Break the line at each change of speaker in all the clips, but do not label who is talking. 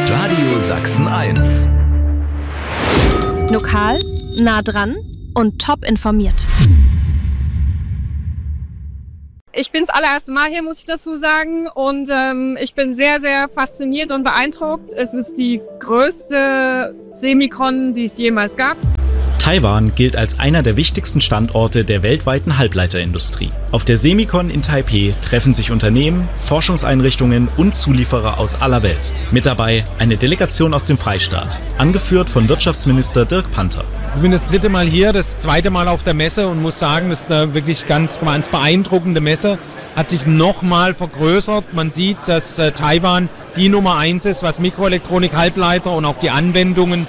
Radio Sachsen 1.
Lokal, nah dran und top informiert.
Ich bin das allererste Mal hier, muss ich dazu sagen. Und ich bin sehr, sehr fasziniert und beeindruckt. Es ist die größte Semicon, die es jemals gab.
Taiwan gilt als einer der wichtigsten Standorte der weltweiten Halbleiterindustrie. Auf der Semicon in Taipei treffen sich Unternehmen, Forschungseinrichtungen und Zulieferer aus aller Welt. Mit dabei eine Delegation aus dem Freistaat, angeführt von Wirtschaftsminister Dirk Panther.
Ich bin das 3. Mal hier, das 2. Mal auf der Messe und muss sagen, das ist eine wirklich ganz beeindruckende Messe. Hat sich nochmal vergrößert. Man sieht, dass Taiwan die Nummer 1 ist, was Mikroelektronik, Halbleiter und auch die Anwendungen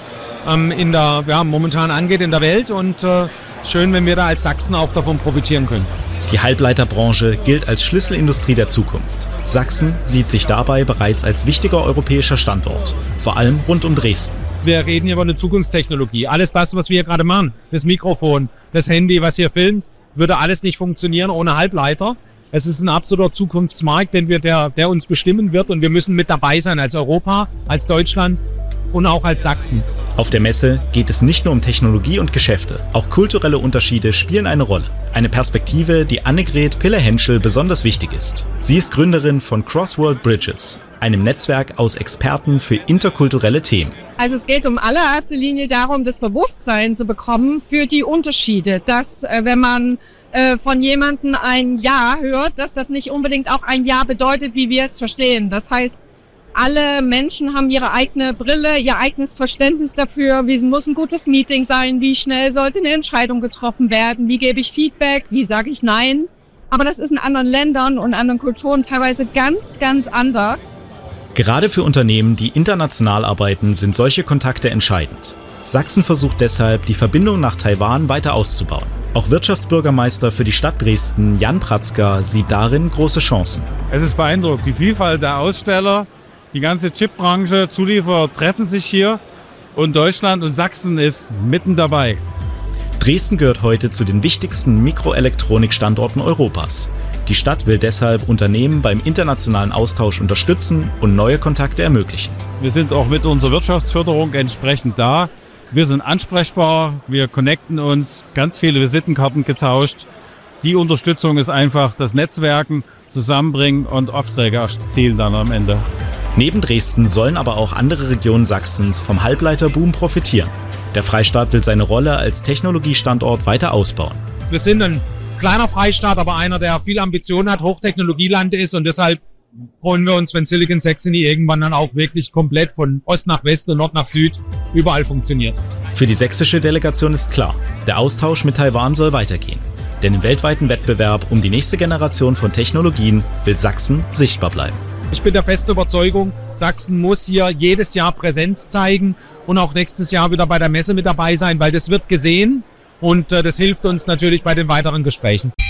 momentan angeht in der Welt. Und schön, wenn wir da als Sachsen auch davon profitieren können.
Die Halbleiterbranche gilt als Schlüsselindustrie der Zukunft. Sachsen sieht sich dabei bereits als wichtiger europäischer Standort, vor allem rund um Dresden.
Wir reden hier über eine Zukunftstechnologie. Alles das, was wir hier gerade machen, das Mikrofon, das Handy, was hier filmt, würde alles nicht funktionieren ohne Halbleiter. Es ist ein absoluter Zukunftsmarkt, der uns bestimmen wird und wir müssen mit dabei sein als Europa, als Deutschland und auch als Sachsen.
Auf der Messe geht es nicht nur um Technologie und Geschäfte, auch kulturelle Unterschiede spielen eine Rolle. Eine Perspektive, die Annegret Pille-Henschel besonders wichtig ist. Sie ist Gründerin von Crossworld Bridges, einem Netzwerk aus Experten für interkulturelle Themen.
Also es geht um allererster Linie darum, das Bewusstsein zu bekommen für die Unterschiede. Dass wenn man von jemandem ein Ja hört, dass das nicht unbedingt auch ein Ja bedeutet, wie wir es verstehen. Das heißt, alle Menschen haben ihre eigene Brille, ihr eigenes Verständnis dafür, wie muss ein gutes Meeting sein, wie schnell sollte eine Entscheidung getroffen werden, wie gebe ich Feedback, wie sage ich Nein. Aber das ist in anderen Ländern und anderen Kulturen teilweise ganz, ganz anders.
Gerade für Unternehmen, die international arbeiten, sind solche Kontakte entscheidend. Sachsen versucht deshalb, die Verbindung nach Taiwan weiter auszubauen. Auch Wirtschaftsbürgermeister für die Stadt Dresden, Jan Pratzka, sieht darin große Chancen.
Es ist beeindruckend, die Vielfalt der Aussteller. Die ganze Chipbranche, Zulieferer treffen sich hier und Deutschland und Sachsen ist mitten dabei.
Dresden gehört heute zu den wichtigsten Mikroelektronik-Standorten Europas. Die Stadt will deshalb Unternehmen beim internationalen Austausch unterstützen und neue Kontakte ermöglichen.
Wir sind auch mit unserer Wirtschaftsförderung entsprechend da. Wir sind ansprechbar, wir connecten uns, ganz viele Visitenkarten getauscht. Die Unterstützung ist einfach das Netzwerken, Zusammenbringen und Aufträge erzielen dann am Ende.
Neben Dresden sollen aber auch andere Regionen Sachsens vom Halbleiterboom profitieren. Der Freistaat will seine Rolle als Technologiestandort weiter ausbauen.
Wir sind ein kleiner Freistaat, aber einer, der viel Ambitionen hat, Hochtechnologieland ist und deshalb freuen wir uns, wenn Silicon Saxony irgendwann dann auch wirklich komplett von Ost nach West und Nord nach Süd überall funktioniert.
Für die sächsische Delegation ist klar, der Austausch mit Taiwan soll weitergehen. Denn im weltweiten Wettbewerb um die nächste Generation von Technologien will Sachsen sichtbar bleiben.
Ich bin der festen Überzeugung, Sachsen muss hier jedes Jahr Präsenz zeigen und auch nächstes Jahr wieder bei der Messe mit dabei sein, weil das wird gesehen und das hilft uns natürlich bei den weiteren Gesprächen.